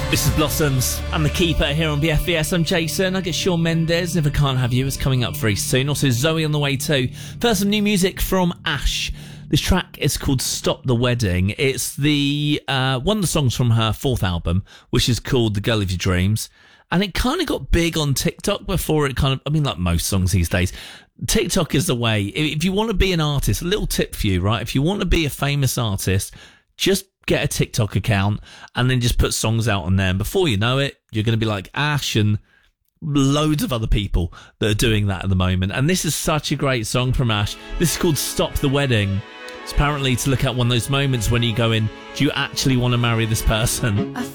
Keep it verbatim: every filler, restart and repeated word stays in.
This is Blossoms. I'm the Keeper here on B F B S. I'm Jason. I get Shawn Mendes. If I Can't Have You is coming up very soon. Also Zoe on the way too. First, some new music from Ash. This track is called Stop the Wedding. It's the uh, one of the songs from her fourth album, which is called The Girl of Your Dreams. And it kind of got big on TikTok before it kind of, I mean, like most songs these days. TikTok is the way. If you want to be an artist, a little tip for you, right? If you want to be a famous artist, just get a TikTok account and then just put songs out on there. And before you know it, you're going to be like Ash and loads of other people that are doing that at the moment. And this is such a great song from Ash. This is called Stop the Wedding. It's apparently to look at one of those moments when you go in, do you actually want to marry this person? I